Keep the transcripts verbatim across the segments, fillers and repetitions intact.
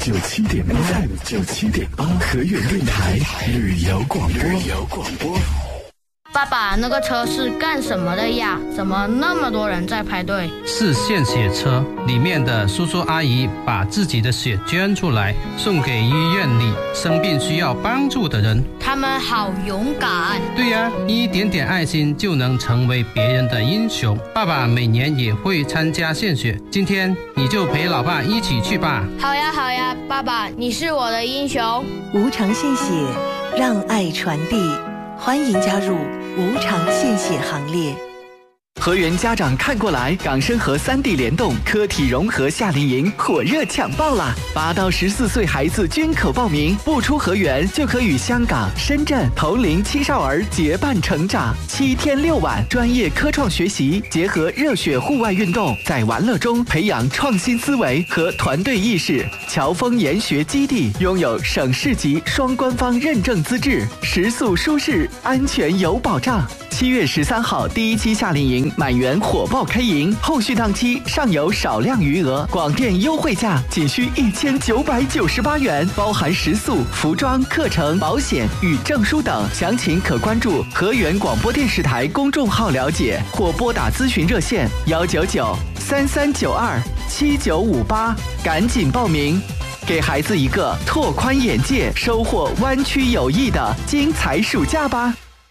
九七点八 ，F M 九七点八，河源电台旅游广播。旅游广播。 爸爸，那个车是干什么的呀？怎么那么多人在排队？ 是献血车，里面的叔叔阿姨把自己的血捐出来，送给医院里生病需要帮助的人。 他们好勇敢。 对呀，一点点爱心就能成为别人的英雄。爸爸每年也会参加献血，今天你就陪老爸一起去吧。 好呀好呀，爸爸，你是我的英雄。 无偿献血，让爱传递，欢迎加入无偿献血行列。 河源家长看过来，港深河三地联动科体融合夏令营火热抢报啦！八到十四岁孩子均可报名，不出河源就可与香港、深圳同龄青少儿结伴成长。七天六晚，专业科创学习，结合热血户外运动，在玩乐中培养创新思维和团队意识。侨丰研学基地拥有省市级双官方认证资质，食宿舒适，安全有保障。七月十三号第一期夏令营满员火爆开营，后续档期尚有少量余额，广电优惠价仅需一千九百九十八元，包含食宿、服装、课程、保险与证书等。详情可关注河源广播电视台公众号了解，或拨打咨询热线幺九九三三九二七九五八，赶紧报名，给孩子一个拓宽眼界、收获湾区友谊的精彩暑假吧。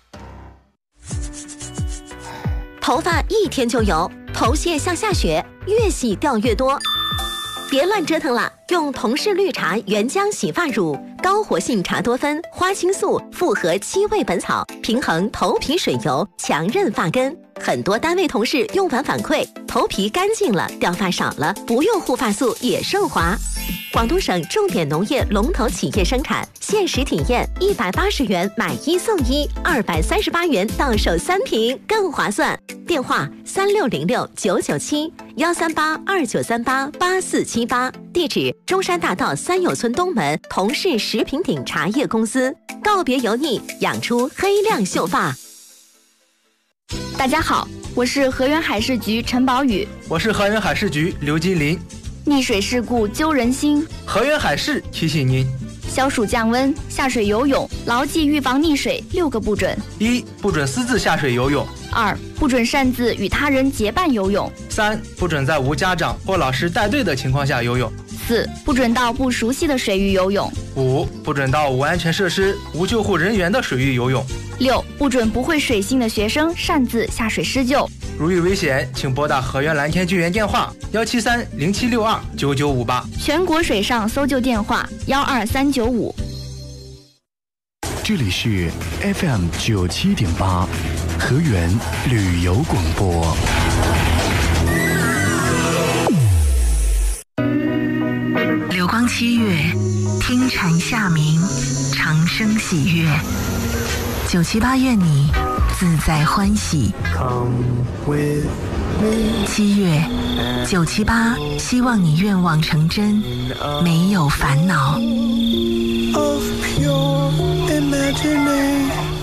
头发一天就油，头屑像下雪，越洗掉越多。别乱折腾了，用同氏绿茶原浆洗发乳，高活性茶多酚、花青素复合七味本草，平衡头皮水油，强韧发根。很多单位同事用完反馈，头皮干净了，掉发少了，不用护发素也顺滑。广东省重点农业龙头企业生产，限时体验一百八十元买一送一，二百三十八元到手三瓶，更划算。电话三六零六九九七幺三八二九三八八四七八，地址中山大道三友村东门同氏食品鼎茶叶公司。告别油腻，养出黑亮秀发。 大家好，我是河源海事局陈宝宇。 我是河源海事局刘金林。 溺水事故揪人心， 河源海事提醒您： 消暑降温，下水游泳，牢记预防溺水六个不准： 一、不准私自下水游泳； 二、不准擅自与他人结伴游泳； 三、不准在无家长或老师带队的情况下游泳； 四、不准到不熟悉的水域游泳； 五、不准到无安全设施、无救护人员的水域游泳； 六、不准不会水性的学生擅自下水施救。 如遇危险，请拨打河源蓝天救援电话幺七三零七六二九九五八， 全国水上搜救电话幺二三九五。 这里是 F M 九七点八，河源旅游广播。 流光七月，听蝉夏鸣，长声喜悦。九七八愿你自在欢喜。七月，九七八希望你愿望成真，没有烦恼。Of pure imagination